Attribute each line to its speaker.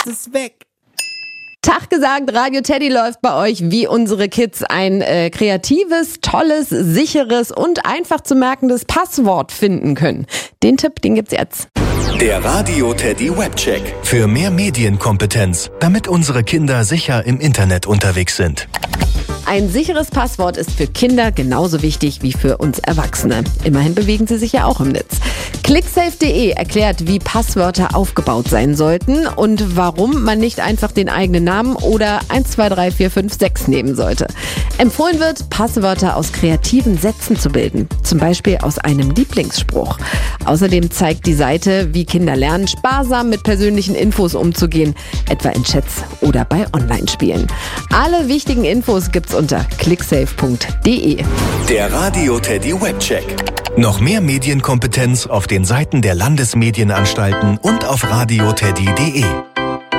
Speaker 1: ist weg.
Speaker 2: Tag gesagt, Radio Teddy läuft bei euch wie unsere Kids ein kreatives, tolles, sicheres und einfach zu merkendes Passwort finden können. Den Tipp, den gibt's jetzt.
Speaker 3: Der Radio Teddy Webcheck.
Speaker 4: Für mehr Medienkompetenz, damit unsere Kinder sicher im Internet unterwegs sind.
Speaker 2: Ein sicheres Passwort ist für Kinder genauso wichtig wie für uns Erwachsene. Immerhin bewegen sie sich ja auch im Netz. Clicksafe.de erklärt, wie Passwörter aufgebaut sein sollten und warum man nicht einfach den eigenen Namen oder 1, 2, 3, 4, 5, 6 nehmen sollte. Empfohlen wird, Passwörter aus kreativen Sätzen zu bilden, zum Beispiel aus einem Lieblingsspruch. Außerdem zeigt die Seite, wie Kinder lernen, sparsam mit persönlichen Infos umzugehen, etwa in Chats oder bei Online-Spielen. Alle wichtigen Infos gibt's unter clicksafe.de.
Speaker 3: Der Radio Teddy Webcheck.
Speaker 4: Noch mehr Medienkompetenz auf den Seiten der Landesmedienanstalten und auf radioteddy.de.